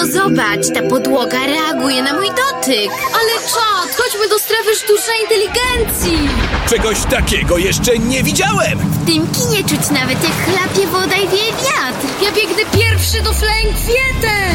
zobacz, ta podłoga reaguje na mój dotyk. Ale czad, chodźmy do strefy sztucznej inteligencji. Czegoś takiego jeszcze nie widziałem! W tym kinie czuć nawet jak chlapie woda i wieje wiatr. Ja biegnę pierwszy do Flying Kwiatek.